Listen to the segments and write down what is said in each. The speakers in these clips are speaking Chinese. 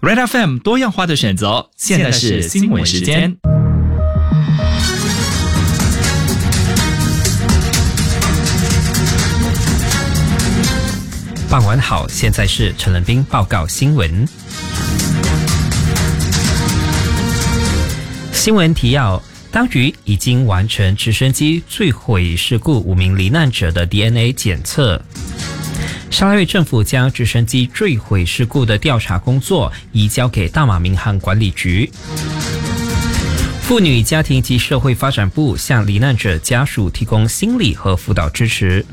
Red FM 多样化的选择，现在是新闻时间。 傍晚好，现在是陈仁斌报告新闻。新闻提要：当局已经完成直升机坠毁事故5名罹难者的 DNA 检测。沙拉越政府将直升机坠毁事故的调查工作移交给大马民航管理局。妇女家庭及社会发展部向罹难者家属提供心理和辅导支持。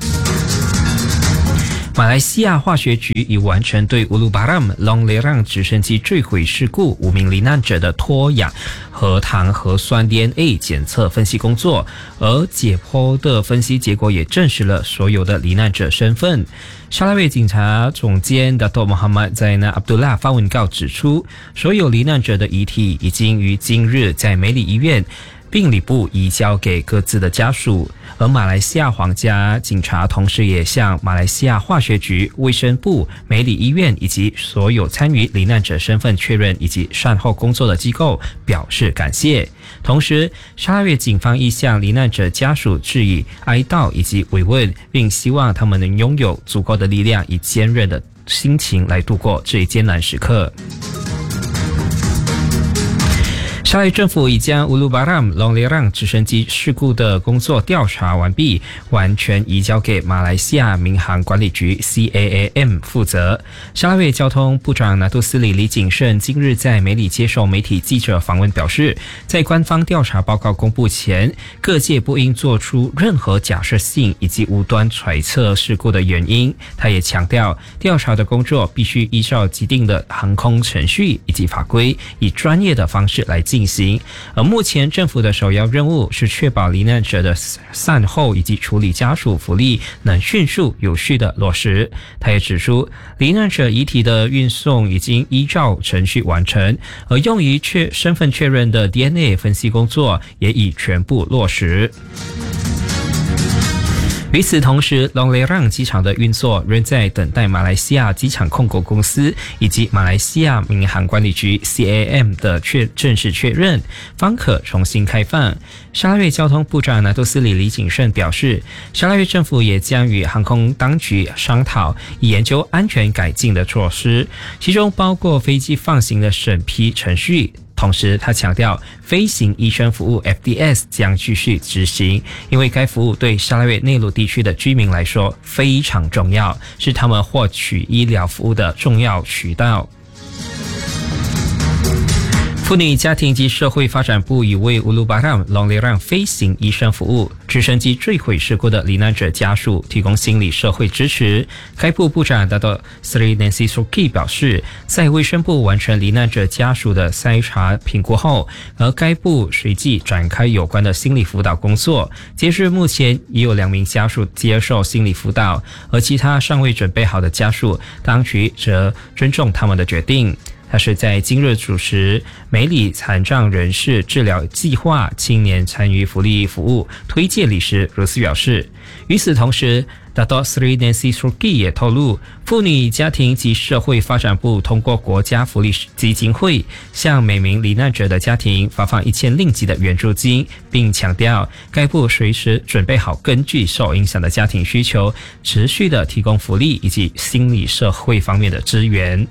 马来西亚化学局已完成对乌鲁巴拉姆 Long Lerang 直升机坠毁事故5名罹难者的脱氧核糖核酸 DNA 检测分析工作，而解剖的分析结果也证实了所有的罹难者身份。沙拉越警察总监 Dato' Muhammad Zainal Abdullah 发文告指出，所有罹难者的遗体已经于今日在美里医院病理部移交给各自的家属，而马来西亚皇家警察同时也向马来西亚化学局、卫生部、美里医院以及所有参与罹难者身份确认以及善后工作的机构表示感谢。同时，沙拉越警方亦向罹难者家属致以哀悼以及慰问，并希望他们能拥有足够的力量以坚韧的心情来度过这一艰难时刻。沙拉越政府已将乌鲁巴拉姆 Long Lerang 直升机事故的工作调查完毕，完全移交给马来西亚民航管理局 CAAM 负责。沙拉越交通部长拿督斯里李景胜今日在美里接受媒体记者访问表示，在官方调查报告公布前，各界不应做出任何假设性以及无端揣测事故的原因。他也强调，调查的工作必须依照既定的航空程序以及法规，以专业的方式来进行。而目前政府的首要任务是确保罹难者的善后以及处理家属福利能迅速有序的落实。他也指出，罹难者遗体的运送已经依照程序完成，而用于身份确认的 DNA 分析工作也已全部落实。与此同时 Long Lerang 机场的运作仍在等待马来西亚机场控股公司以及马来西亚民航管理局 CAAM 的正式确认，方可重新开放。沙拉越交通部长拿督斯里李景胜表示，沙拉越政府也将与航空当局商讨，以研究安全改进的措施，其中包括飞机放行的审批程序。同时，他强调，飞行医生服务 FDS 将继续执行，因为该服务对沙拉越内陆地区的居民来说非常重要，是他们获取医疗服务的重要渠道。妇女家庭及社会发展部已为乌鲁巴拉姆 Long Lerang 飞行医生服务直升机坠毁事故的罹难者家属提供心理社会支持。该部部长 Dato' Sri Nancy Sukhi 表示，在卫生部完成罹难者家属的筛查评估后，而该部随即展开有关的心理辅导工作。截至目前，已有2名家属接受心理辅导，而其他尚未准备好的家属，当局则尊重他们的决定。他是在今日主持美里残障人士治疗计划青年参与福利服务推介理事如此表示。与此同时，Dato' Sri Nancy Sukhi 也透露，妇女家庭及社会发展部通过国家福利基金会向每名罹难者的家庭发放1000令吉的援助金，并强调该部随时准备好根据受影响的家庭需求，持续的提供福利以及心理社会方面的支援。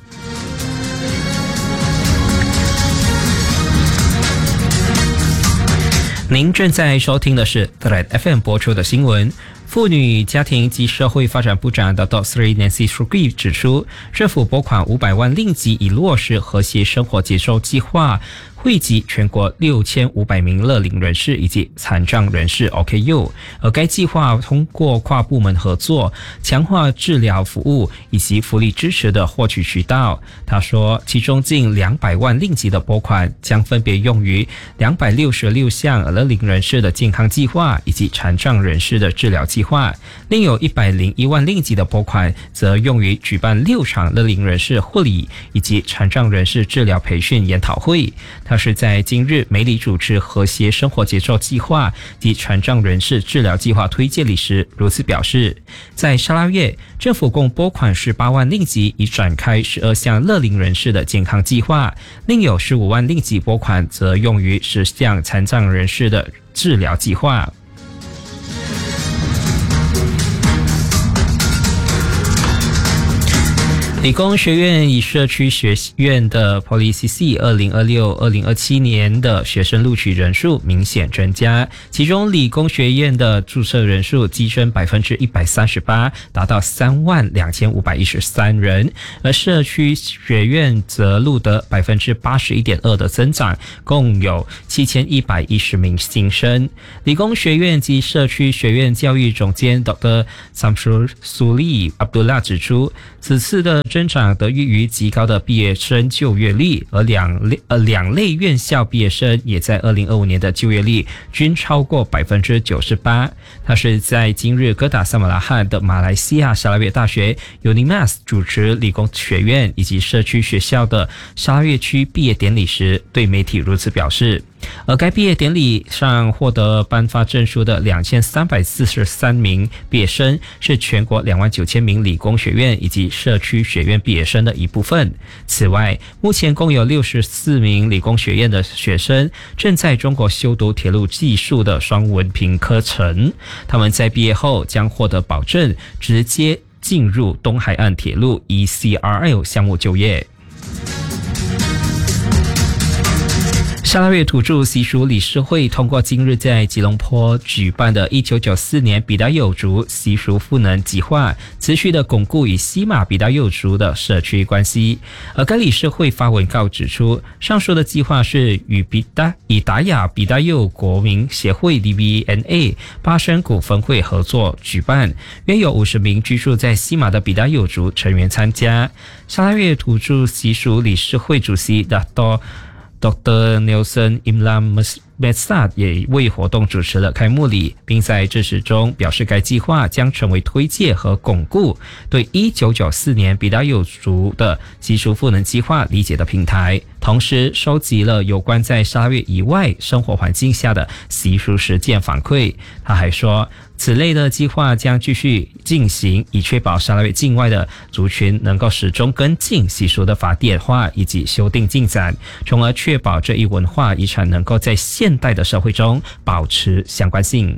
您正在收听的是 Thread FM 播出的新闻。妇女家庭及社会发展部长 Dato' Sri Nancy Sukhi 指出，政府拨款500万令吉以落实和谐生活节奏计划，惠及全国6500名乐龄人士以及残障人士 OKU， 而该计划通过跨部门合作，强化治疗服务以及福利支持的获取渠道。他说，其中近200万令吉的拨款将分别用于266项乐龄人士的健康计划以及残障人士的治疗计划，另有101万令吉的拨款则用于举办6场乐龄人士护理以及残障人士治疗培训研讨会。 他是在今日美里主持和谐生活节奏计划及残障人士治疗计划推介礼时如此表示。在沙拉越，政府共拨款18万令吉，以展开12项乐龄人士的健康计划，另有15万令吉拨款则用于10项残障人士的治疗计划。理工学院以社区学院的 PolyCC 2026-2027年的学生录取人数明显增加，其中理工学院的注册人数激增 138%， 达到32513人，而社区学院则录得 81.2% 的增长，共有7110名新生。理工学院及社区学院教育总监 Dr. Samsul Suli Abdullah 指出，此次的增长得益于极高的毕业生就业率，而两类院校毕业生也在2025年的就业率均超过 98%。 他是在今日哥打萨马拉罕的马来西亚沙拉越大学 UNIMAS 主持理工学院以及社区学校的沙拉越区毕业典礼时，对媒体如此表示。而该毕业典礼上获得颁发证书的2343名毕业生，是全国29000名理工学院以及社区学院毕业生的一部分。此外，目前共有64名理工学院的学生正在中国修读铁路技术的双文凭课程，他们在毕业后将获得保证，直接进入东海岸铁路 ECRL 项目就业。沙拉越土著习俗理事会通过今日在吉隆坡举办的1994年比达佑族习俗赋能计划，持续的巩固与西马比达佑族的社区关系。而该理事会发文告指出，上述的计划是与达雅比达佑国民协会 DBNA 巴生股份会合作举办，约有50名居住在西马的比达佑族成员参加。沙拉越土著习俗理事会主席Dr. Nelson Imran Mesad 也为活动主持了开幕礼，并在致辞中表示该计划将成为推介和巩固对1994年比达佑族的习俗赋能计划理解的平台，同时收集了有关在沙拉越以外生活环境下的习俗实践反馈。他还说，此类的计划将继续进行，以确保沙拉越境外的族群能够始终跟进习俗的法典化以及修订进展，从而确保这一文化遗产能够在现代的社会中保持相关性。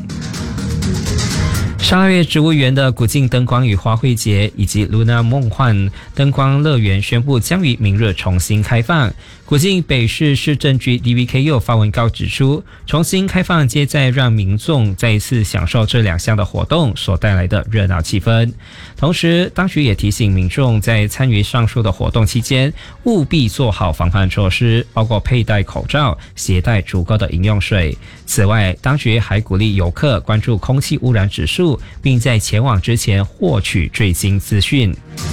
沙拉越植物园的古晋灯光与花卉节以及 Luna 梦幻灯光乐园宣布将于明日重新开放。古晋北市市政局 DVKU 发文告指出，重新开放皆在让民众再一次享受这两项的活动所带来的热闹气氛。同时，当局也提醒民众在参与上述的活动期间，务必做好防范措施，包括佩戴口罩、携带足够的饮用水。此外，当局还鼓励游客关注空气污染指数，并在前往之前获取最新资讯。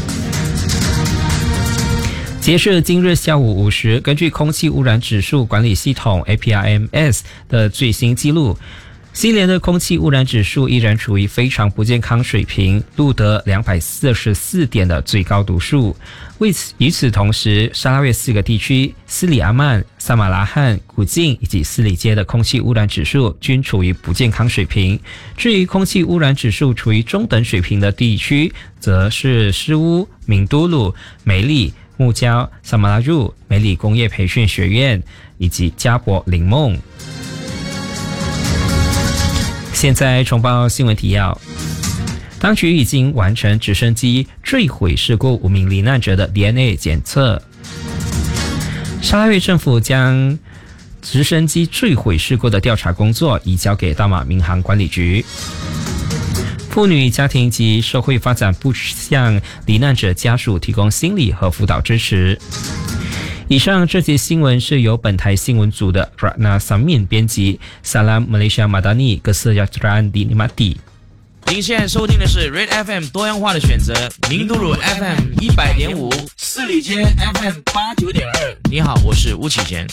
截至今日下午5时，根据空气污染指数管理系统 APRMS 的最新记录，新年的空气污染指数依然处于非常不健康水平，录得244点的最高读数。与此同时，沙拉越4个地区斯里阿曼、萨马拉罕、古晋以及斯里街的空气污染指数均处于不健康水平。至于空气污染指数处于中等水平的地区，则是施乌、敏都鲁、梅里、木礁、萨马拉入、梅里工业培训学院以及加博林梦。现在重报新闻提要。当局已经完成直升机坠毁事故5名罹难者的 DNA 检测。沙拉越政府将直升机坠毁事故的调查工作移交给大马民航管理局。妇女家庭及社会发展部向罹难者家属提供心理和辅导支持。以上这节新闻是由本台新闻组的 Ratna Samin 编辑。Salam Malaysia Madani Kesejahteraan di Nikmati。 您现在收听的是 Red FM 多样化的选择，明都鲁 FM 100.5，四里街 FM 89.2。你好，我是吴启贤。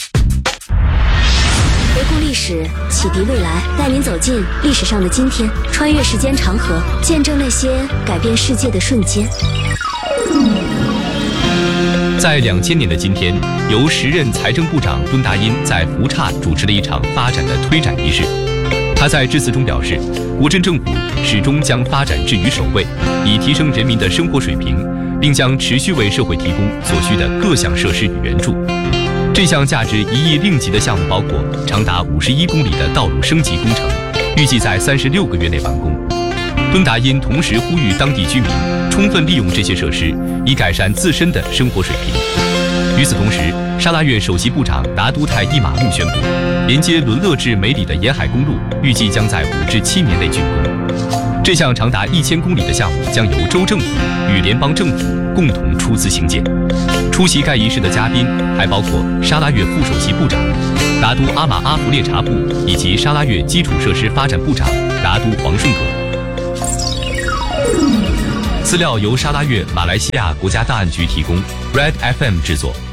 回顾历史，启迪未来，带您走进历史上的今天，穿越时间长河，见证那些改变世界的瞬间。 在2000年的今天，由时任财政部长敦达因在福刹主持了一场发展的推展仪式。他在致辞中表示，国镇政府始终将发展置于首位，以提升人民的生活水平，并将持续为社会提供所需的各项设施与援助。这项价值1亿令吉的项目包括长达51公里的道路升级工程，预计在36个月内完工。敦达因同时呼吁当地居民充分利用这些设施，以改善自身的生活水平。与此同时，沙拉越首席部长达都泰伊马木宣布，连接伦勒至梅里的沿海公路预计将在5至7年内竣工。这项长达1000公里的项目将由州政府与联邦政府共同出资兴建。出席该仪式的嘉宾还包括沙拉越副首席部长达都阿马阿弗列查布以及沙拉越基础设施发展部长达都黄顺格。资料由沙拉越马来西亚国家档案局提供 ，Red FM 制作。